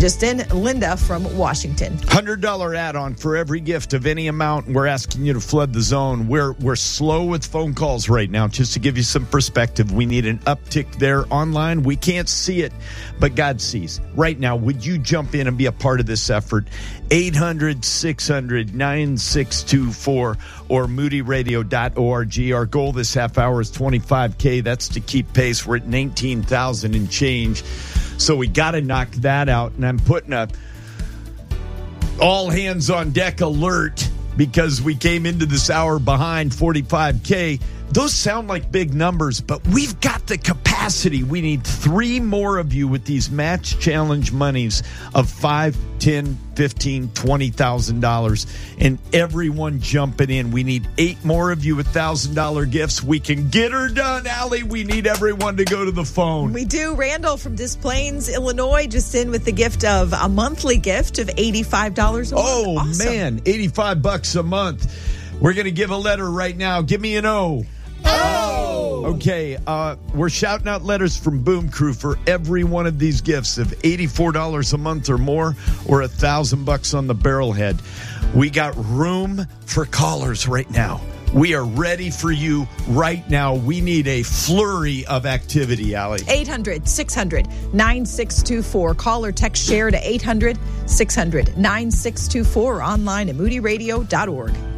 just in, Linda from Washington. $100 add-on for every gift of any amount. We're asking you to flood the zone. We're slow with phone calls right now. Just to give you some perspective, we need an uptick there online. We can't see it, but God sees. Right now, would you jump in and be a part of this effort? 800-600-9624 or moodyradio.org. Our goal this half hour is $25K. That's to keep pace. We're at 19,000 and change. So we got to knock that out. And I'm putting a all hands on deck alert because we came into this hour behind 45K. Those sound like big numbers, but we've got the capacity. We need 3 more of you with these match challenge monies of $5, $10, $15, $20,000, and everyone jumping in. We need 8 more of you with $1,000 gifts. We can get her done, Allie. We need everyone to go to the phone. We do. Randall from Des Plaines, Illinois, just in with the gift of a monthly gift of $85 a month. Oh, awesome. Man, $85 a month. We're going to give a letter right now. Give me an O. Oh! Okay, we're shouting out letters from Boom Crew for every one of these gifts of $84 a month or more, or $1,000 on the barrelhead. We got room for callers right now. We are ready for you right now. We need a flurry of activity, Allie. 800-600-9624. Call or text share to 800-600-9624 or online at moodyradio.org.